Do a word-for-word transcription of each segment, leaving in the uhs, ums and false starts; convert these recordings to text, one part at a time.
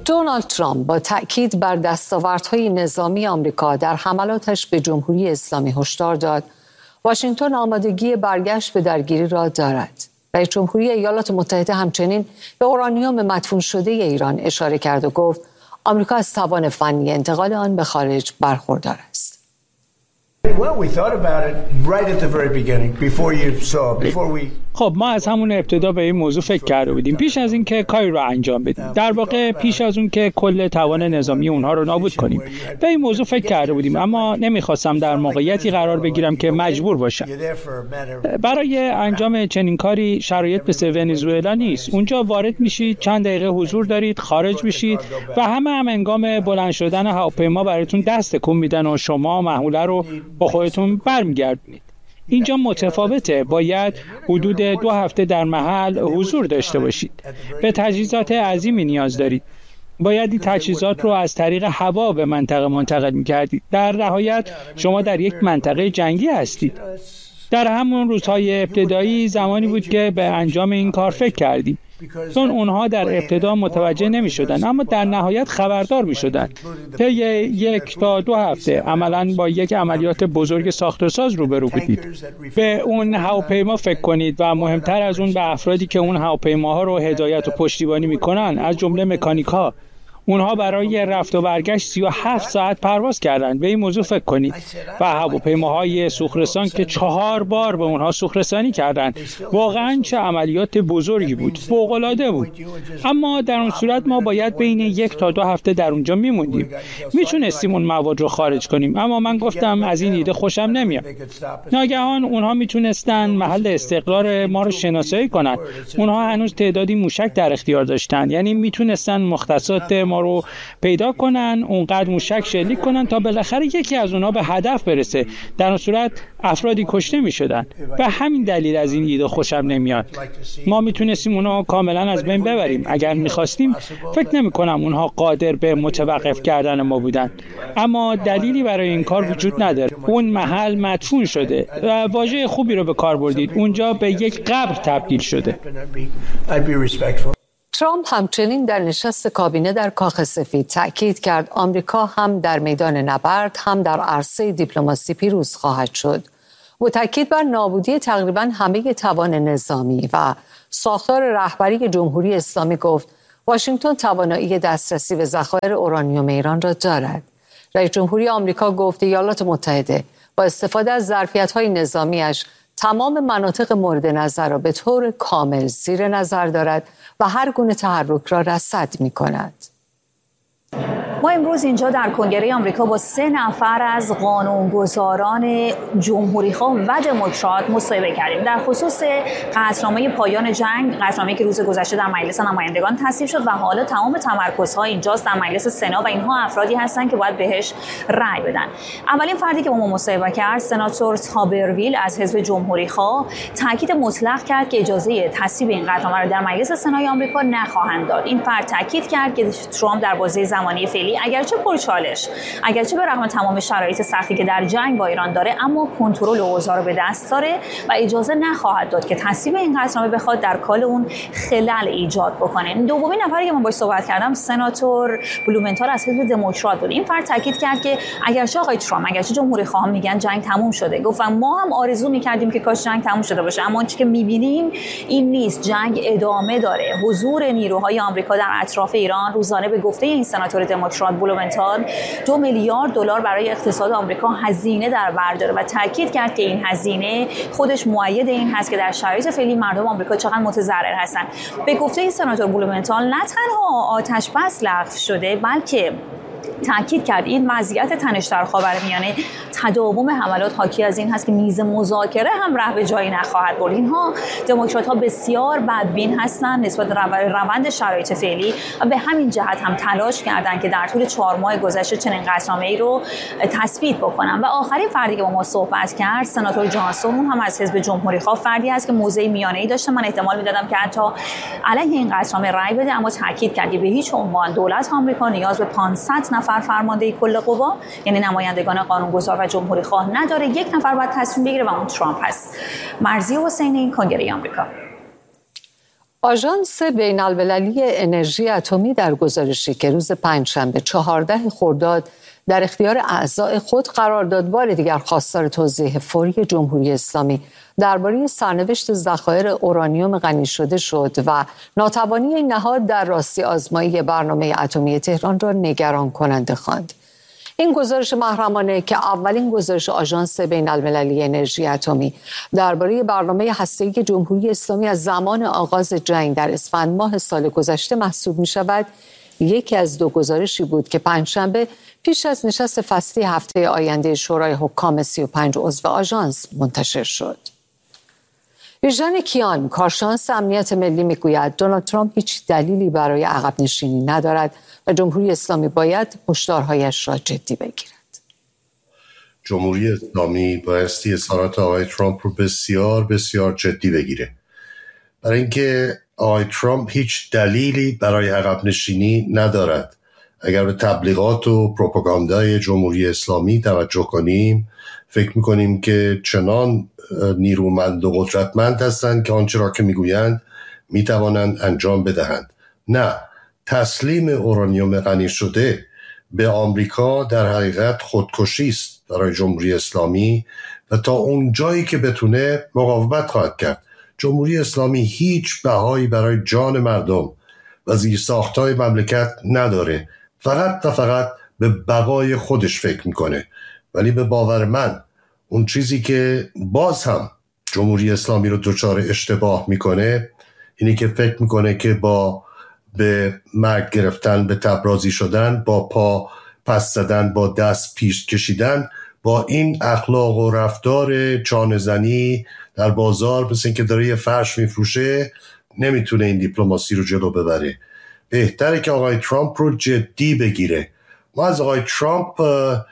دونالد ترامپ با تأکید بر دستاوردهای نظامی آمریکا در حملاتش به جمهوری اسلامی هشدار داد واشنگتن آمادگی برگشت به درگیری را دارد. رئیس جمهوری ایالات متحده همچنین به اورانیوم مدفون شده ایران اشاره کرد و گفت آمریکا از توان فنی انتقال آن به خارج برخوردار است. خب ما از همون ابتدا به این موضوع فکر کرده بودیم پیش از اینکه کاری رو انجام بدیم، در واقع پیش از اون که کل توان نظامی اونها رو نابود کنیم به این موضوع فکر کرده بودیم، اما نمیخواستم در موقعیتی قرار بگیرم که مجبور باشم. برای انجام چنین کاری شرایط مثل ونزوئلا نیست. اونجا وارد میشید، چند دقیقه حضور دارید، خارج میشید و همه هم هنگام بلند شدن هواپیما براتون دست تکون میدن و شما محموله رو با خودتون برمیگردونید. اینجا متفاوته، باید حدود دو هفته در محل حضور داشته باشید. به تجهیزات عظیمی نیاز دارید. باید این تجهیزات رو از طریق هوا به منطقه منتقل می‌کردید. در نهایت شما در یک منطقه جنگی هستید. در همون روزهای ابتدایی زمانی بود که به انجام این کار فکر کردیم، چون اونها در ابتدا متوجه نمی شدن اما در نهایت خبردار می شدن. طی یک تا دو هفته عملاً با یک عملیات بزرگ ساخت و ساز روبرو بودید. به اون هواپیما فکر کنید و مهمتر از اون به افرادی که اون هواپیماها رو هدایت و پشتیبانی می کنن، از جمله مکانیک‌ها. اونها برای رفت و برگشت سی و هفت ساعت پرواز کردند. به این موضوع فکر کنید. و هواپیماهای سوخت‌رسان که چهار بار به اونها سوخت‌رسانی کردند. واقعاً چه عملیات بزرگی بود. فوق‌العاده بود. اما در اون صورت ما باید بین یک تا دو هفته در اونجا میموندیم. میتونستیم اون مواد رو خارج کنیم، اما من گفتم از این ایده خوشم نمیاد. ناگهان اونها میتونستن محل استقرار ما رو شناسایی کنن. اونها هنوز تعدادی موشک در اختیار داشتن، یعنی میتونستن مختصات ما رو پیدا کنن، اونقدر موشک شلیک کنن تا بالاخره یکی از اونها به هدف برسه. در اون صورت افرادی کشته می شدن. به همین دلیل از این ایده خوشم نمیاد. ما میتونستیم اونها کاملا از بین ببریم. اگر میخواستیم فکر نمی کنم اونها قادر به متوقف کردن ما بودن. اما دلیلی برای این کار وجود نداره. اون محل مدفون شده و واژه خوبی رو به کار بردید. اونجا به یک قبر تبدیل شده. ترامپ همچنین در نشست کابینه در کاخ سفید تأکید کرد آمریکا هم در میدان نبرد هم در عرصه دیپلماسی پیروز خواهد شد. با تأکید بر نابودی تقریباً همه توان نظامی و ساختار رهبری جمهوری اسلامی گفت واشنگتن توانایی دسترسی به ذخایر اورانیوم ایران را دارد. رئیس جمهوری آمریکا گفت ایالات متحده با استفاده از ظرفیت‌های نظامیش تمام مناطق مورد نظر را به طور کامل زیر نظر دارد و هر گونه تحرک را رصد می‌کند. ما امروز اینجا در کنگره آمریکا با سه نفر از قانونگذاران جمهوری‌خواه و دموکرات مصاحبه کردیم در خصوص قطعنامه پایان جنگ، قطعنامه‌ای که روز گذشته در مجلس نمایندگان تصویب شد و حالا تمام تمرکزها اینجاست در مجلس سنا و اینها افرادی هستند که باید بهش رأی بدن. اولین فردی که با ما مصاحبه کرد سناتور تابرویل از حزب جمهوری‌خواه تاکید مطلق کرد که اجازه تصویب این قطعنامه را در مجلس سنای آمریکا نخواهند داد. این فرد تاکید کرد که ترامپ در بازه زمانی فعلی اگرچه پرچالش، اگرچه به رغم تمام شرایط سختی که در جنگ با ایران داره، اما کنترل اوضاع رو به دست داره و اجازه نخواهد داد که تصویب این قطعنامه بخواد در کال اون خلل ایجاد بکنه. دومین نفری که من باهاش صحبت کردم سناتور بلومنتال از حزب دموکرات بود. این فرد تاکید کرد که اگرچه آقای ترامپ، اگرچه جمهوری خواهان میگن جنگ تموم شده، گفتن ما هم آرزو میکردیم که کاش جنگ تموم شده باشه، اما چیزی که میبینیم این نیست. جنگ ادامه داره. حضور نیروهای آمریکا در اطراف ایران روزانه به گفته این سناتور دموکرات بلومنتال دو میلیارد دلار برای اقتصاد آمریکا هزینه در بر داره و تاکید کرد که این هزینه خودش مؤید این هست که در شرایط فعلی مردم آمریکا چقدر متضرر هستند. به گفته این سناتور بلومنتال نه تنها آتش بس لغو شده، بلکه تاکید کرد این وضعیت تنش در خاورمیانه تداوم حملات حاکی از این هست که میز مذاکره هم ره به جایی نخواهد برد. اینها دموکرات‌ها بسیار بدبین هستند نسبت به روند شرایط فعلی و به همین جهت هم تلاش کردند که در طول چهار ماه گذشته چنین قطعنامه‌ای رو تصویب بکنن. و آخرین فردی که با ما صحبت کرد سناتور جانسون، اون هم از حزب جمهوری‌خواه فردی است که موضع میانه‌ای داشته. من احتمال میدادم که حتی علیه این قطعنامه رأی بده، اما تاکید کرد که به هیچ عنوان دولت آمریکا نیاز به پانصد نفر فرمانده کل قوا، یعنی نمایندگان قانونگذار و جمهوری خواه نداره. یک نفر باید تصمیم بگیره و اون ترامپ هست. مرضیه حسینی، کنگره آمریکا. آژانس بین‌المللی انرژی اتمی در گزارشی که روز پنجشنبه چهاردهم خرداد در اختیار اعضای خود قرار داد، بار دیگر خواستار توضیح فوری جمهوری اسلامی درباره سرنوشت ذخایر اورانیوم غنی شده شد و ناتوانی این نهاد در راستی آزمایی برنامه اتمی تهران را نگران کننده خواند. این گزارش محرمانه که اولین گزارش آژانس بین‌المللی انرژی اتمی درباره برنامه هسته‌ای جمهوری اسلامی از زمان آغاز جنگ در اسفند ماه سال گذشته محسوب می شود، یکی از دو گزارشی بود که پنجشنبه پیش از نشست فصلی هفته آینده شورای حکام سی و پنج عضو آژانس منتشر شد. ویژن کیان، کارشناس امنیت ملی، میگوید دونالد ترامپ هیچ دلیلی برای عقب نشینی ندارد و جمهوری اسلامی باید هشدارهایش را جدی بگیرد. جمهوری اسلامی بایستی اظهارات آقای ترامپ رو بسیار بسیار جدی بگیره، برای اینکه آقای ترامپ هیچ دلیلی برای عقب نشینی ندارد. اگر به تبلیغات و پروپاگاندای جمهوری اسلامی توجه کنیم، فکر میکنیم که چنان نیرومند و قدرتمند هستند که آنچه را که میگویند میتوانند انجام بدهند. نه، تسلیم اورانیوم غنی شده به آمریکا در حقیقت خودکشی است برای جمهوری اسلامی و تا اون جایی که بتونه مقاومت خواهد کرد. جمهوری اسلامی هیچ بهایی برای جان مردم و زیرساختهای مملکت نداره، فقط و فقط به بقای خودش فکر میکنه. ولی به باور من اون چیزی که باز هم جمهوری اسلامی رو دچار اشتباه میکنه اینی که فکر میکنه که با به مرگ گرفتن، به تبرازی شدن، با پا پس زدن، با دست پیش کشیدن، با این اخلاق و رفتار چانه‌زنی در بازار مثل این که داره یه فرش میفروشه نمیتونه این دیپلماسی رو جلو ببره. بهتره که آقای ترامپ رو جدی بگیره. ما از آقای ترامپ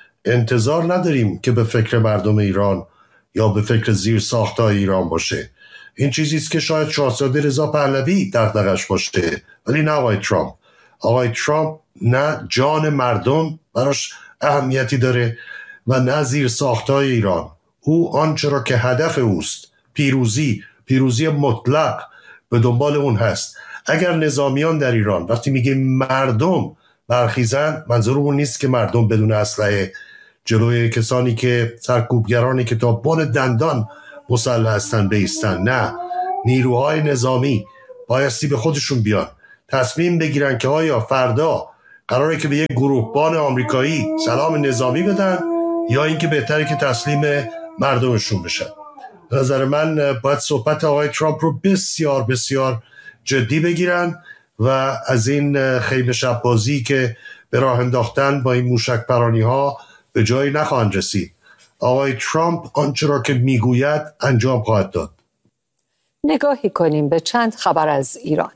انتظار نداریم که به فکر مردم ایران یا به فکر زیر ساختای ایران باشه. این چیزیست که شاید شاهزاده رضا پهلوی دغدغش باشه، ولی نه آقای ترامپ. آقای ترامپ نه جان مردم براش اهمیتی داره و نه زیر ساختای ایران. او آنچه را که هدف اوست، پیروزی، پیروزی مطلق، به دنبال اون هست. اگر نظامیان در ایران وقتی میگه مردم برخیزن، منظور اون نیست که مردم بدون اسلحه جلوی کسانی که سرکوبگرانی که تا بن دندان مسلح هستن بیستن. نه، نیروهای نظامی بایستی به خودشون بیان، تصمیم بگیرن که آیا فردا قراره که به یک گروهبان آمریکایی سلام نظامی بدن یا اینکه بهتره که تسلیم مردمشون بشن. به نظر من باید صحبت آقای ترامپ رو بسیار بسیار جدی بگیرن و از این خیمه شب بازی که به راه انداختن با این موشک پرانی ها به جایی نخواهند رسید. آقای ترامپ آنچه را که میگوید انجام خواهد داد. نگاهی کنیم به چند خبر از ایران.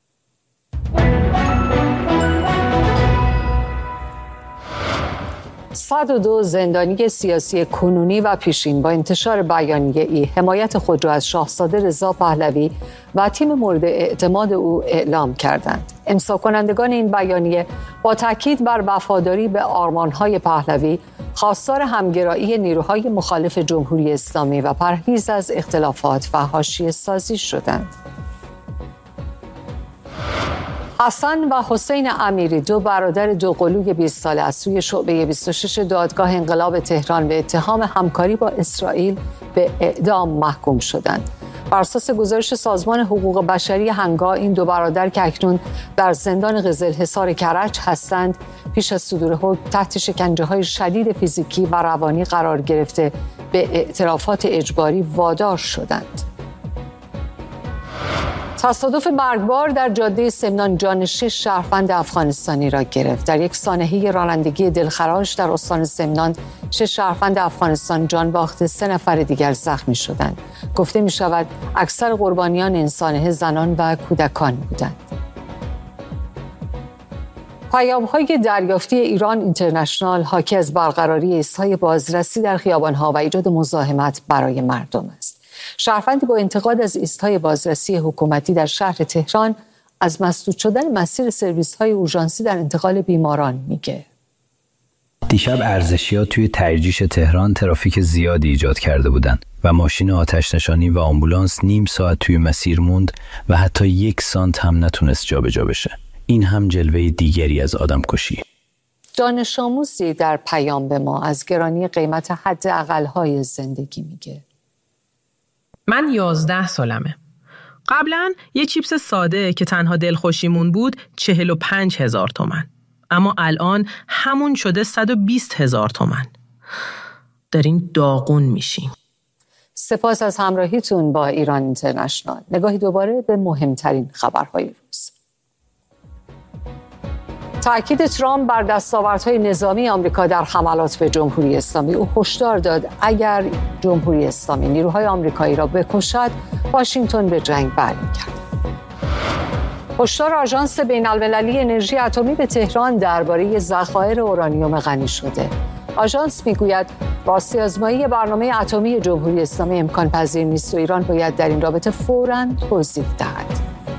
صد و دو زندانی سیاسی کنونی و پیشین با انتشار بیانیه ای حمایت خود را از شاهزاده رضا پهلوی و تیم مورد اعتماد او اعلام کردند. امضا کنندگان این بیانیه با تاکید بر وفاداری به آرمان‌های پهلوی، خواستار همگرایی نیروهای مخالف جمهوری اسلامی و پرهیز از اختلافات و حاشیه سازی شدند. حسن و حسین امیری، دو برادر دوقلوی بیست ساله از سوی شعبه بیست و شش دادگاه انقلاب تهران به اتهام همکاری با اسرائیل به اعدام محکوم شدند. بر اساس گزارش سازمان حقوق بشری هنگا، این دو برادر که اکنون در زندان قزلحصار کرج هستند، پیش از صدور حکم تحت شکنجه‌های شدید فیزیکی و روانی قرار گرفته به اعترافات اجباری وادار شدند. تصادف مرگبار در جاده سمنان جان شش شهروند افغانستانی را گرفت. در یک سانحه رانندگی دلخراش در استان سمنان، شش شهروند افغانستان جان باخته، سه نفر دیگر زخمی شدند. گفته می شود اکثر قربانیان این سانحه زنان و کودکان بودند. پیام‌های دریافتی ایران اینترنشنال حاکی از برقراری ایستگاه بازرسی در خیابان‌ها و ایجاد مزاحمت برای مردم است. شهروندی با انتقاد از ایستگاه بازرسی حکومتی در شهر تهران از مسدود شدن مسیر سرویس‌های اورژانسی در انتقال بیماران میگه. دیشب ارزشی‌ها توی ترجیش تهران ترافیک زیادی ایجاد کرده بودند. و ماشین آتش نشانی و آمبولانس نیم ساعت توی مسیر موند و حتی یک سانت هم نتونست جابجا بشه. این هم جلوه دیگری از آدمکشی. دانش آموزی در پیام به ما از گرانی قیمت حداقل‌های زندگی میگه. من یازده سالمه. قبلا یه چیپس ساده که تنها دلخوشیمون بود چهل و پنج هزار تومن. اما الان همون شده صد و بیست هزار تومن. دارین داغون میشین. سپاس از همراهیتون با ایران اینترنشنال. نگاهی دوباره به مهمترین خبرهای روز. تأکید ترامپ بر دستاوردهای نظامی آمریکا در حملات به جمهوری اسلامی. او هشدار داد اگر جمهوری اسلامی نیروهای آمریکایی را بکشد، واشنگتن به جنگ برمی‌گردد. هشدار آژانس بین‌المللی انرژی اتمی به تهران درباره ذخایر اورانیوم غنی شده. آژانس میگوید راستی‌آزمایی برنامه اتمی جمهوری اسلامی امکان پذیر نیست و ایران باید در این رابطه فوراً توضیح دهد.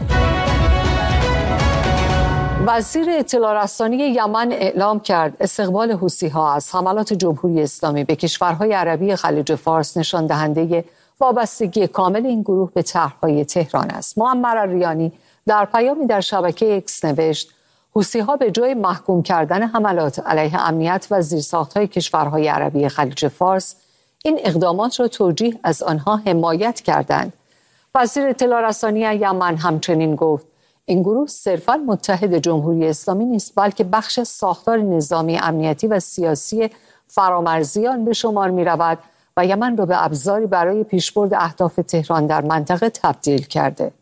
وزیر اطلاع رسانی یمن اعلام کرد استقبال حوثی‌ها از حملات جمهوری اسلامی به کشورهای عربی خلیج فارس نشان دهنده وابستگی کامل این گروه به طرح‌های تهران است. معمر الریانی در پیامی در شبکه اکس نوشت حوثی‌ها به جای محکوم کردن حملات علیه امنیت و زیرساخت‌های کشورهای عربی خلیج فارس، این اقدامات را توجیه از آنها حمایت کردند. وزیر اطلاع رسانی یمن همچنین گفت این گروه صرفاً متحد جمهوری اسلامی نیست، بلکه بخش ساختار نظامی، امنیتی و سیاسی فرامرزیان به شمار می رود و یمن را به ابزاری برای پیشبرد اهداف تهران در منطقه تبدیل کرده.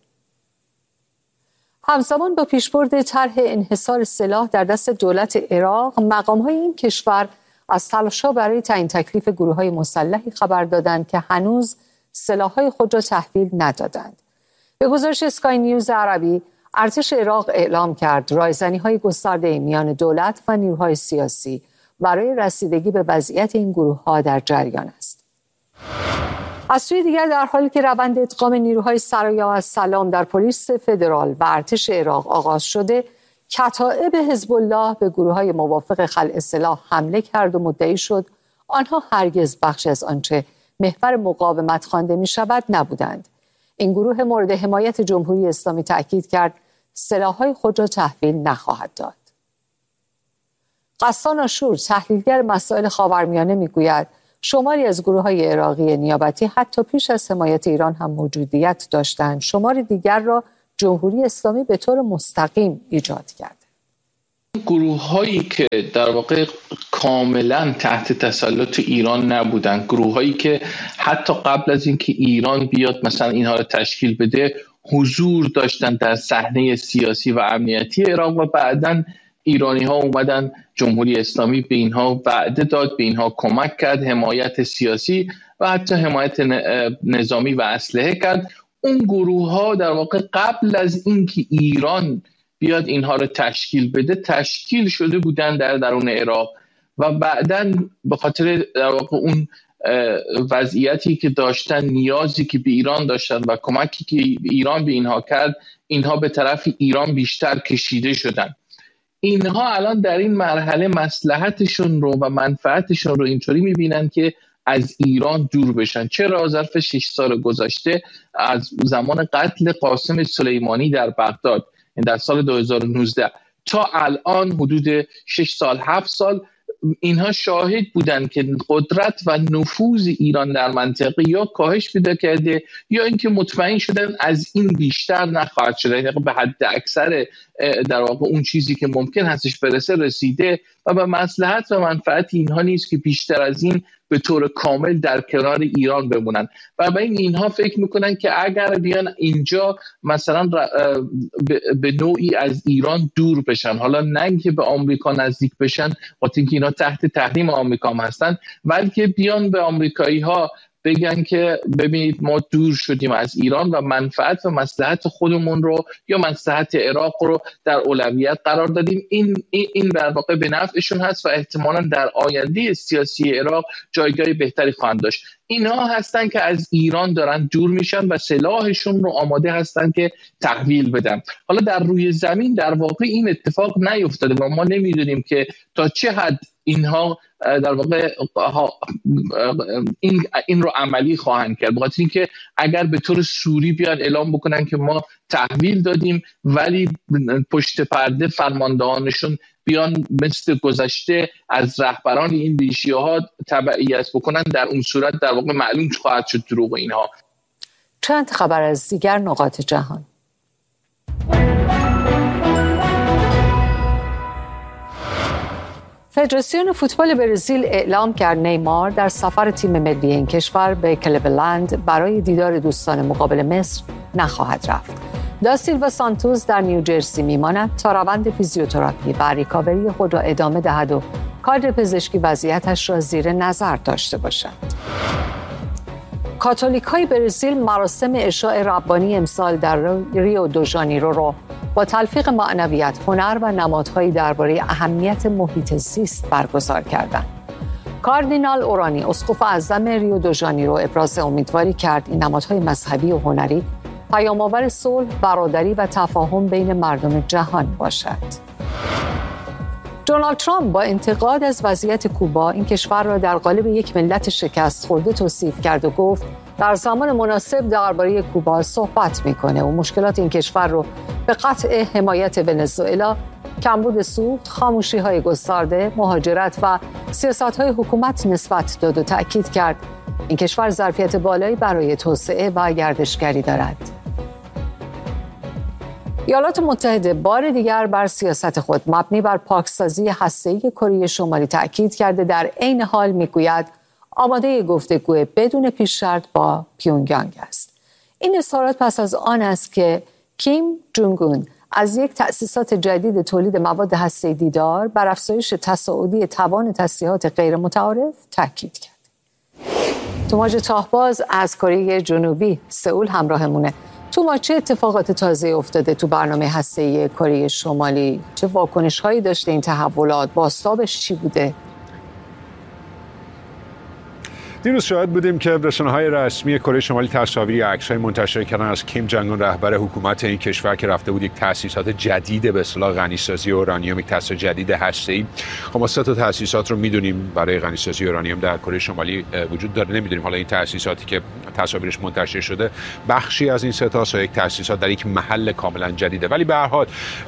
همزمان با پیشبرد طرح انحصار سلاح در دست دولت عراق، مقام‌های این کشور از تلاش‌ها برای تعیین تکلیف گروه‌های مسلحی خبر دادند که هنوز سلاح‌های خود را تحویل ندادند. به گزارش اسکای نیوز عربی، ارتش عراق اعلام کرد رایزنی‌های گسترده میان دولت و نیروهای سیاسی برای رسیدگی به وضعیت این گروه‌ها در جریان است. از سوی دیگر در حالی که روند ادغام نیروهای سرایت السلام در پلیس فدرال و ارتش عراق آغاز شده، کتائب حزب الله به گروه‌های موافق خلع سلاح حمله کرد و مدعی شد آنها هرگز بخش از آنچه محور مقاومت خوانده می‌شود نبودند. این گروه مورد حمایت جمهوری اسلامی تأکید کرد سلاح‌های خود را تحویل نخواهد داد. غسان آشور، تحلیلگر مسائل خاورمیانه، میگوید شماری از گروه‌های عراقی نیابتی حتی پیش از حمایت ایران هم موجودیت داشتند. شمار دیگر را جمهوری اسلامی به طور مستقیم ایجاد کرده. گروه‌هایی که در واقع کاملا تحت تسلط ایران نبودند، گروه‌هایی که حتی قبل از اینکه ایران بیاد مثلا اینها رو تشکیل بده حضور داشتن در صحنه سیاسی و امنیتی عراق و بعداً ایرانی ها اومدن، جمهوری اسلامی به اینها وعده داد، به اینها کمک کرد، حمایت سیاسی و حتی حمایت نظامی و اسلحه کرد. اون گروه ها در واقع قبل از اینکه ایران بیاد اینها رو تشکیل بده تشکیل شده بودن در درون عراق و بعداً به خاطر در واقع اون وضعیتی که داشتن، نیازی که به ایران داشتن و کمکی که ایران به اینها کرد، اینها به طرف ایران بیشتر کشیده شدن. اینها الان در این مرحله مصلحتشون رو و منفعتشون رو اینطوری میبینن که از ایران دور بشن. چرا؟ ظرف شش سال گذشته از زمان قتل قاسم سلیمانی در بغداد در سال دو هزار و نوزده تا الان حدود شش سال هفت سال اینها شاهد بودن که قدرت و نفوذ ایران در منطقه یا کاهش پیدا کرده یا اینکه مطمئن شدن از این بیشتر نخواهد شد، یعنی به حد اکثر در واقع اون چیزی که ممکن هستش برسه رسیده و به مصلحت و منفعت اینها نیست که بیشتر از این به طور کامل در کنار ایران بمونن و به این اینها فکر میکنن که اگر بیان اینجا مثلا به نوعی از ایران دور بشن، حالا نه اینکه به آمریکا نزدیک بشن وقتی که اینا تحت تحریم آمریکا هم هستن، بلکه بیان به آمریکایی ها بگن که ببینید ما دور شدیم از ایران و منفعت و مصلحت خودمون رو یا مصلحت عراق رو در اولویت قرار دادیم. این این در واقع به نفعشون هست و احتمالاً در آینده سیاسی عراق جایگاه بهتری خواهند داشت. اینها هستن که از ایران دارن دور میشن و سلاحشون رو آماده هستن که تحویل بدن. حالا در روی زمین در واقع این اتفاق نیفتاده و ما نمیدونیم که تا چه حد اینها در واقع این این رو عملی خواهند کرد. بخاطر اینکه اگر به طور سوری بیان اعلام بکنن که ما تحویل دادیم ولی پشت پرده فرماندهانشون بیان مثل گذشته از رهبران این بیشی‌ها تبعیت بکنن، در اون صورت در واقع معلوم خواهد شد دروغ اینها. چند خبر از دیگر نقاط جهان. فدراسیون فوتبال برزیل اعلام کرد نیمار در سفر تیم ملی این کشور به کلیولند برای دیدار دوستان مقابل مصر نخواهد رفت. دا سیلوا سانتوس در نیوجرسی میماند تا روند فیزیوتراپی و ریکاوری خود را ادامه دهد و کادر پزشکی وضعیتش را زیر نظر داشته باشد. کاتولیک‌های برزیل مراسم عشاء ربانی امسال در ریو دو ژانیرو را با تلفیق معنویت، هنر و نمادهایی درباره اهمیت محیط زیست برگزار کردند. کاردینال اورانی اسقف اعظم ریو دو ژانیرو ابراز امیدواری کرد این نمادهای مذهبی و هنری پیام‌آور صلح، برادری و تفاهم بین مردم جهان باشد. دونالد ترامپ با انتقاد از وضعیت کوبا این کشور را در قالب یک ملت شکست خورده توصیف کرد و گفت در زمان مناسب درباره کوبا صحبت میکنه و مشکلات این کشور رو به قطع حمایت ونزوئلا، کمبود سوخت، خاموشی‌های گسترده، مهاجرت و سیاست‌های حکومت نسبت داد و تأکید کرد این کشور ظرفیت بالایی برای توسعه و گردشگری دارد. ایالات متحده بار دیگر بر سیاست خود مبنی بر پاکسازی هسته‌ای کره شمالی تأکید کرده، در عین حال میگوید آماده گفتگو بدون پیش شرط با پیونگیانگ است. این اظهارات پس از آن است که کیم جونگ اون از یک تأسیسات جدید تولید مواد هسته‌ای دیدار بر افزایش تصاعدی توان تسلیحات غیر متعارف تأکید کرد. توماج تاهباز از کره جنوبی سئول همراهمونه. تو چه اتفاقات تازه افتاده تو برنامه هسته‌ای کره شمالی؟ چه واکنش‌هایی داشته این تحولات؟ بازتابش چی بوده؟ دیروز شاهد بودیم که رسانه‌های رسمی کره شمالی تصاویری عکس‌های منتشر کردن از کیم جنگ اون رهبر حکومت این کشور که رفته بود یک تأسیسات جدید به اصطلاح غنیسازی اورانیوم، یک تأسیس جدید هسته‌ای. خب ما سه تا تأسیسات رو می‌دونیم برای غنیسازی اورانیوم در کره شمالی وجود داره. نمی‌دونیم حالا این تأسیساتی که تصاویرش منتشر شده بخشی از این سه تا یا یک تأسیسات در یک محل کاملا جدیده. ولی به هر حال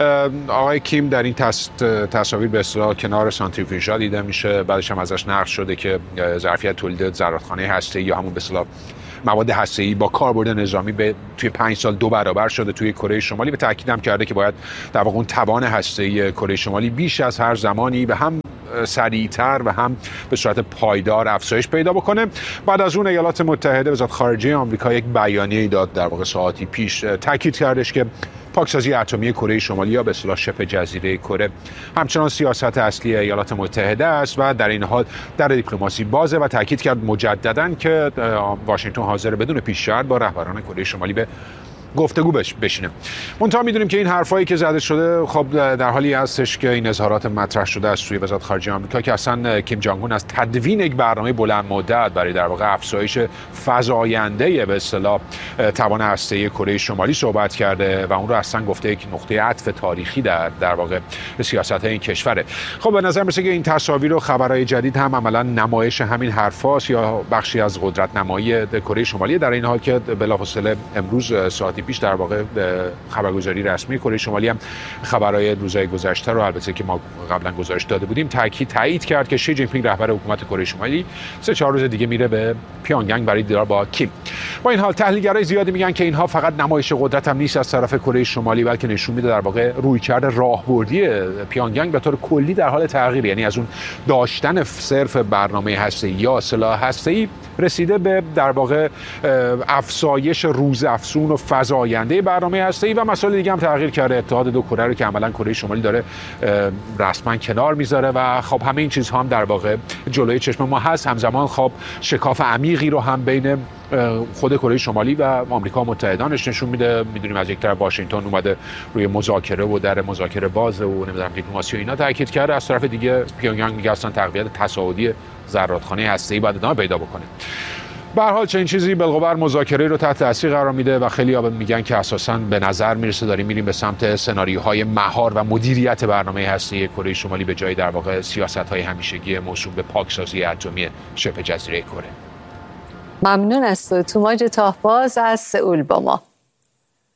آقای کیم در این تصاویر به اصطلاح کنار سانتریفیوژها دیده میشه. بعدش هم ازش نقل شده که ظرفیت تولید زرادخانه هسته‌ای یا همون به اصطلاح مواد هسته‌ای با کاربرد نظامی به توی پنج سال دو برابر شده توی کره شمالی. به تاکید هم کرده که باید در واقع اون توان هسته‌ای کره شمالی بیش از هر زمانی به هم سریعتر و هم به صورت پایدار افزایش پیدا بکنه. بعد از اون ایالات متحده وزارت خارجه آمریکا یک بیانیه‌ای داد در واقع ساعاتی پیش، تاکید کردش که پاکسازی اتمی کره شمالی یا به اصطلاح شبه جزیره کره همچنان سیاست اصلی ایالات متحده است و در این حال در دیپلماسی بازه و تاکید کرد مجدداً که واشنگتن حاضر بدون پیش شرط با رهبران کره شمالی به گفتگو بشینه. منتها میدونیم که این حرفایی که زده شده خب در حالی هستش که این اظهارات مطرح شده از سوی وزارت خارجه آمریکا که اصلا کیم جانگ اون از تدوین یک برنامه بلند مدت برای در واقع افزایش فزاینده به اصطلاح توان هسته‌ای کره شمالی صحبت کرده و اون رو اصلا گفته یک نقطه عطف تاریخی در در واقع سیاست این کشوره. خب به نظر میاد که این تصاویر و خبرهای جدید هم عملاً نمایش همین حرفاست یا بخشی از قدرت نمایی کره شمالی، در این حال که بلافاصله امروز ساعتی پیش در واقع خبرگزاری رسمی کره شمالی هم خبرهای روزهای گذشته رو البته که ما قبلا گزارش داده بودیم تاکید تایید کرد که شی جین پینگ رهبر حکومت کره شمالی سه چهار روز دیگه میره به پیونگیانگ برای دیدار با کیم. با این حال تحلیلگرای زیادی میگن که اینها فقط نمایش قدرت هم نیست از طرف کره شمالی، بلکه نشون میده در واقع رویکرد راهبردی پیونگیانگ به طور کلی در حال تغییر، یعنی از اون داشتن صرف برنامه هسته‌ای یا سلاح هسته‌ای رسیده به در واقع افزایش روزافزون و فزاینده برنامه هسته‌ای و مسائل دیگه هم تغییر کرده. اتحاد دو کره رو که عملاً کره شمالی داره رسما کنار میذاره و خب همه این چیزها هم در واقع جلوی چشم ما هست. همزمان خب شکاف عمیقی رو هم بین خود کره شمالی و آمریکا متحدانش نشون میده. میدونیم از یک طرف واشنگتن اومده روی مذاکره و در مذاکره باز و نمیدونم دیپلماسی و اینا تاکید کرده، از طرف دیگه پیونگیانگ میگه اصلا تقویت تصاعدی زرادخانه هسته‌ای باید ادامه پیدا بکنه. به هر حال چنین چیزی بالقوه مذاکره رو تحت تاثیر قرار میده و خیلی‌ها میگن که اساساً به نظر میرسه داریم میریم به سمت سناریوهای مهار و مدیریت برنامه هسته‌ای کره شمالی به جای در واقع سیاست‌های همیشگی موسوم به پاکسازی اتمی شبه جزیره کره. ممنون از تو توماج تاهباز از سئول با ما.